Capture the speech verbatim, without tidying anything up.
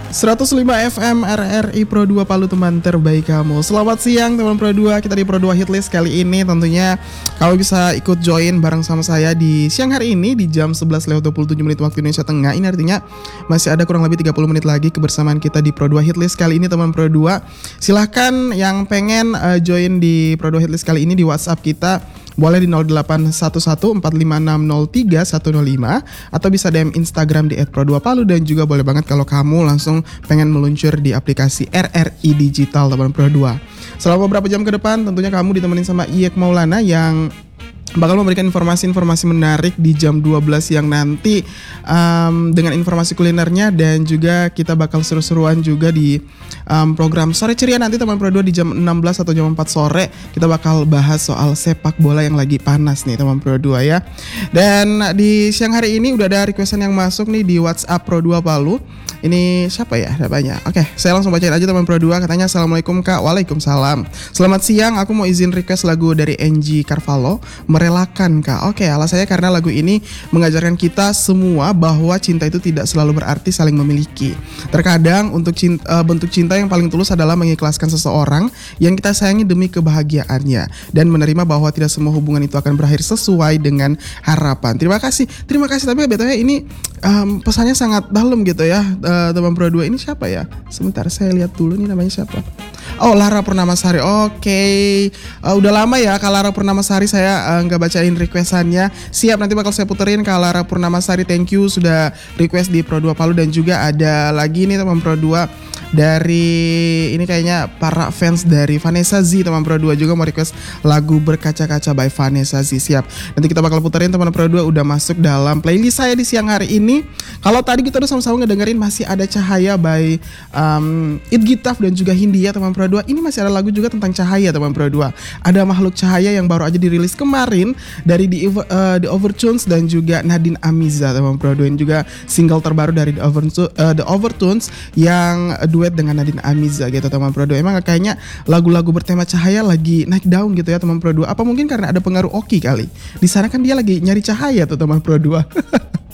seratus lima F M R R I Pro dua Palu, teman terbaik kamu. Selamat siang teman Pro dua. Kita di Pro dua Hitlist kali ini tentunya kamu bisa ikut join bareng sama saya di siang hari ini di jam sebelas lewat dua puluh tujuh menit waktu Indonesia Tengah. Ini artinya masih ada kurang lebih tiga puluh menit lagi kebersamaan kita di Pro dua Hitlist kali ini teman Pro dua. Silahkan yang pengen uh, join di Pro dua Hitlist kali ini di WhatsApp kita, boleh di nol delapan satu satu empat lima enam nol tiga satu nol lima atau bisa D M Instagram di et pro dua palu, dan juga boleh banget kalau kamu langsung pengen meluncur di aplikasi R R I Digital teman Pro dua. Selama beberapa jam ke depan tentunya kamu ditemenin sama Iyek Maulana yang bakal memberikan informasi-informasi menarik di jam dua belas siang nanti, um, dengan informasi kulinernya, dan juga kita bakal seru-seruan juga di um, program Sore Ceria nanti teman Pro dua di jam enam belas atau jam empat sore. Kita bakal bahas soal sepak bola yang lagi panas nih teman Pro dua ya. Dan di siang hari ini udah ada requestan yang masuk nih di WhatsApp Pro dua Palu. Ini siapa ya namanya? Oke, saya langsung bacain aja teman Pro dua. Katanya, Assalamualaikum Kak. Waalaikumsalam. Selamat siang, aku mau izin request lagu dari N G Carvalho, Merelakan Kak. Oke, alasannya karena lagu ini mengajarkan kita semua bahwa cinta itu tidak selalu berarti saling memiliki. Terkadang untuk cinta, uh, bentuk cinta yang paling tulus adalah mengikhlaskan seseorang yang kita sayangi demi kebahagiaannya, dan menerima bahwa tidak semua hubungan itu akan berakhir sesuai dengan harapan. Terima kasih, terima kasih. Tapi btw ini um, pesannya sangat dalam gitu ya. Uh, teman Pro dua ini siapa ya? Sebentar saya lihat dulu nih namanya siapa. Oh, Lara Purnamasari. Oke, okay. uh, udah lama ya Kak Lara Purnamasari saya uh, nggak bacain requestannya. Siap, nanti bakal saya puterin Kak Lara Purnamasari. Thank you sudah request di Pro dua Palu. Dan juga ada lagi nih teman Pro dua dari ini kayaknya para fans dari Vanessa Z, teman Pro dua juga mau request lagu Berkaca-kaca by Vanessa Z. Siap, nanti kita bakal puterin teman Pro dua, udah masuk dalam playlist saya di siang hari ini. Kalau tadi kita udah sama-sama ngedengerin Masih Ada Cahaya by um, It Gitaf dan juga Hindia teman Pro dua. Ini masih ada lagu juga tentang cahaya teman Pro dua. Ada Makhluk Cahaya yang baru aja dirilis kemarin dari The, uh, The Overtones dan juga Nadine Amiza teman Pro dua. Ini juga single terbaru dari The, Overto- uh, The Overtones yang duet dengan Nadine Amiza gitu teman Pro dua. Emang kayaknya lagu-lagu bertema cahaya lagi naik daun gitu ya teman Pro dua. Apa mungkin karena ada pengaruh Oki kali? Di sana kan dia lagi nyari cahaya tuh teman Pro dua.